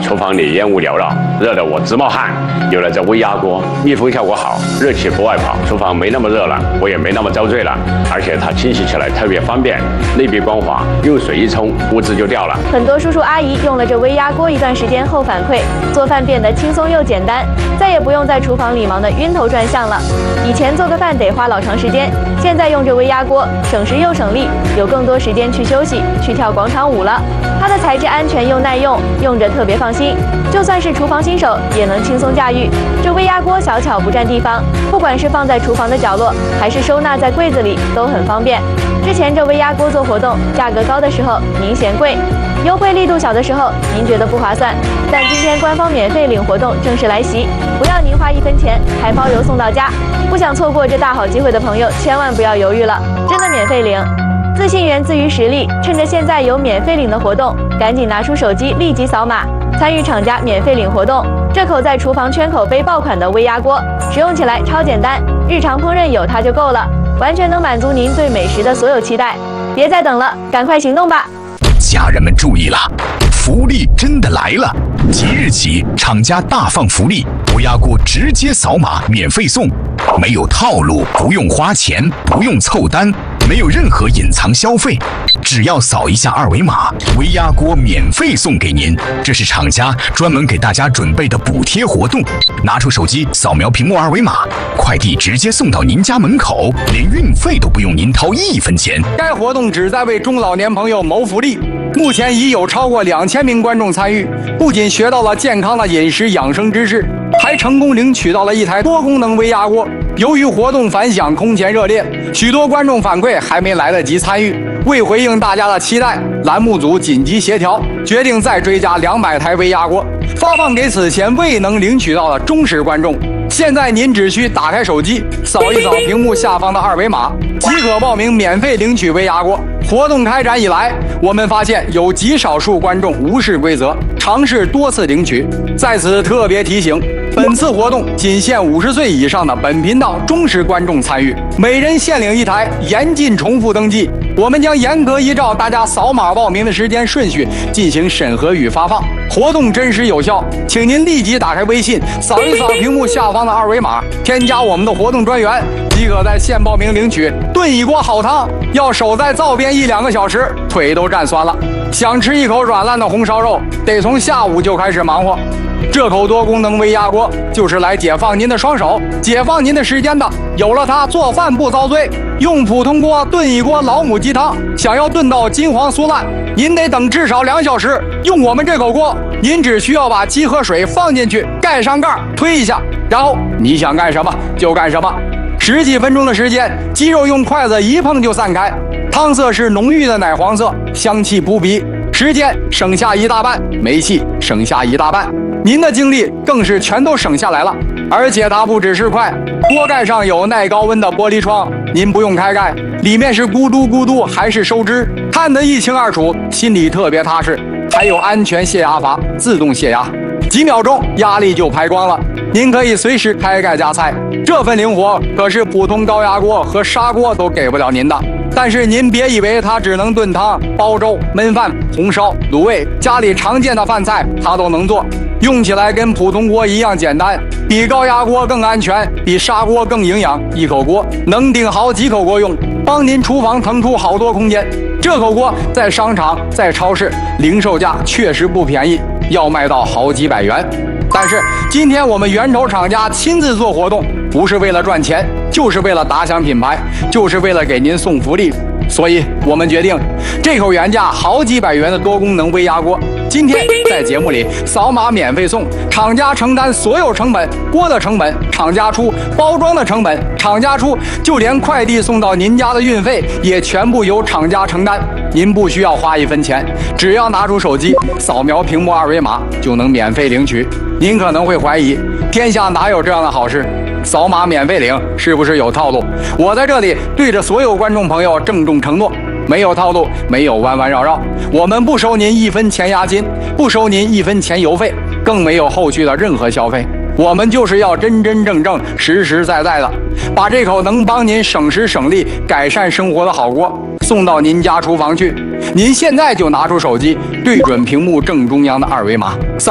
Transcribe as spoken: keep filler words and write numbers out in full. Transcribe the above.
厨房里烟雾缭绕，热得我直冒汗。有了这微压锅，密封效果好，热气不外跑，厨房没那么热了，我也没那么遭罪了。而且它清洗起来特别方便，内壁光滑，用水一冲，污渍就掉了。 很多叔叔阿姨用了这微压锅一段时间后反馈，做饭变得轻松又简单，再也不用在厨房里忙得晕头转向了。以前做个饭得花老长时间，现在用这微压锅，省时又省力，有更多时间去休息，去跳广场舞了。它的材质安全又耐用，用着特别放心，就算是厨房新手也能轻松驾驭。这微压锅小巧不占地方，不管是放在厨房的角落，还是收纳在柜子里，都很方便。之前这微压锅做活动，价格高的时候您嫌贵，优惠力度小的时候您觉得不划算，但今天官方免费领活动正式来袭，不要您花一分钱，还包邮送到家。不想错过这大好机会的朋友，千万不要犹豫了，真的免费领。自信源自于实力，趁着现在有免费领的活动，赶紧拿出手机立即扫码，参与厂家免费领活动。这口在厨房圈口背爆款的微压锅，使用起来超简单，日常烹饪有它就够了，完全能满足您对美食的所有期待。别再等了，赶快行动吧！ 家人们注意了，福利真的来了！即日起，厂家大放福利，微压锅直接扫码免费送，没有套路，不用花钱，不用凑单，没有任何隐藏消费，只要扫一下二维码，微压锅免费送给您。这是厂家专门给大家准备的补贴活动，拿出手机扫描屏幕二维码，快递直接送到您家门口，连运费都不用您掏一分钱。 该活动旨在为中老年朋友谋福利，目前已有超过两千名观众参与，不仅学到了健康的饮食养生知识，还成功领取到了一台多功能微压锅。由于活动反响空前热烈，许多观众反馈还没来得及参与。为回应大家的期待，栏目组紧急协调，决定再追加两百台微压锅，发放给此前未能领取到的忠实观众。现在您只需打开手机，扫一扫屏幕下方的二维码，即可报名免费领取微压锅。活动开展以来，我们发现有极少数观众无视规则，尝试多次领取。在此特别提醒，本次活动仅限五十岁以上的本频道忠实观众参与，每人限领一台，严禁重复登记。我们将严格依照大家扫码报名的时间顺序进行审核与发放，活动真实有效，请您立即打开微信，扫一扫屏幕下方的二维码，添加我们的活动专员，即可在线报名领取炖一锅好汤。要守在灶边一两个小时，腿都站酸了。想吃一口软烂的红烧肉，得从下午就开始忙活。这口多功能微压锅就是来解放您的双手，解放您的时间的。有了它，做饭不遭罪。用普通锅炖一锅老母鸡汤，想要炖到金黄酥烂，您得等至少两小时。用我们这口锅，您只需要把鸡和水放进去，盖上盖，推一下，然后你想干什么就干什么。十几分钟的时间，鸡肉用筷子一碰就散开，汤色是浓郁的奶黄色，香气扑鼻，时间省下一大半，煤气省下一大半，您的精力更是全都省下来了。而且它不只是快，锅盖上有耐高温的玻璃窗，您不用开盖，里面是咕嘟咕嘟还是收汁，看得一清二楚，心里特别踏实。还有安全泄压阀，自动泄压，几秒钟压力就排光了，您可以随时开盖加菜。这份灵活可是普通高压锅和砂锅都给不了您的。但是您别以为它只能炖汤、煲粥、焖饭、红烧、卤味，家里常见的饭菜它都能做，用起来跟普通锅一样简单，比高压锅更安全，比砂锅更营养。一口锅能顶好几口锅用，帮您厨房腾出好多空间。这口锅在商场、在超市零售价确实不便宜，要卖到好几百元。但是今天我们源头厂家亲自做活动，不是为了赚钱，就是为了打响品牌，就是为了给您送福利。所以我们决定，这口原价好几百元的多功能微压锅，今天在节目里扫码免费送，厂家承担所有成本，锅的成本厂家出，包装的成本厂家出，就连快递送到您家的运费也全部由厂家承担。您不需要花一分钱，只要拿出手机扫描屏幕二维码就能免费领取。您可能会怀疑，天下哪有这样的好事？扫码免费领是不是有套路？我在这里对着所有观众朋友郑重承诺，没有套路，没有弯弯绕绕，我们不收您一分钱押金，不收您一分钱邮费，更没有后续的任何消费。我们就是要真真正正、实实在在的把这口能帮您省时省力、改善生活的好锅送到您家厨房去。您现在就拿出手机，对准屏幕正中央的二维码。